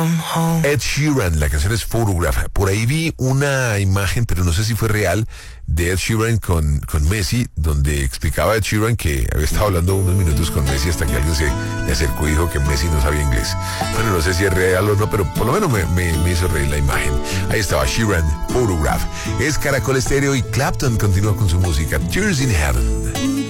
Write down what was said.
Ed Sheeran, la canción es Photograph. Por ahí vi una imagen, pero no sé si fue real, de Ed Sheeran con Messi, donde explicaba Ed Sheeran que había estado hablando unos minutos con Messi hasta que alguien se le acercó y dijo que Messi no sabía inglés. Bueno, no sé si es real o no, pero por lo menos me hizo reír la imagen. Ahí estaba Sheeran, Photograph. Es Caracol Estéreo y Clapton continúa con su música. Tears in Heaven.